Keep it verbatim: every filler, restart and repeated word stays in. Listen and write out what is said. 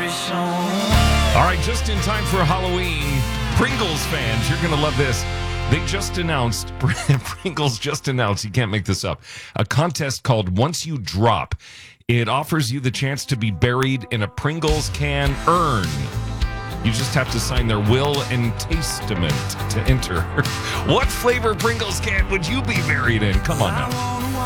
All right, just in time for Halloween, Pringles fans, you're going to love this. They just announced, Pringles just announced, you can't make this up, a contest called Once You Drop. It offers you the chance to be buried in a Pringles can urn. You just have to sign their will and testament to enter. What flavor Pringles can would you be buried in? Come on now.